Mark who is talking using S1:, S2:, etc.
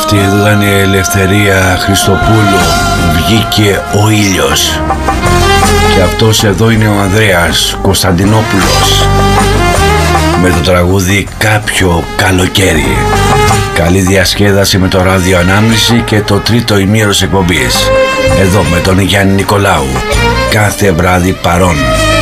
S1: Αυτή εδώ ήταν η Ελευθερία Χριστοπούλου, βγήκε ο ήλιος. Και αυτός εδώ είναι ο Ανδρέας Κωνσταντινόπουλος με το τραγούδι Κάποιο Καλοκαίρι. Καλή διασκέδαση με το ράδιο Ανάμνηση και το τρίτο ημίωρος εκπομπής. Εδώ με τον Γιάννη Νικολάου, κάθε βράδυ παρόν.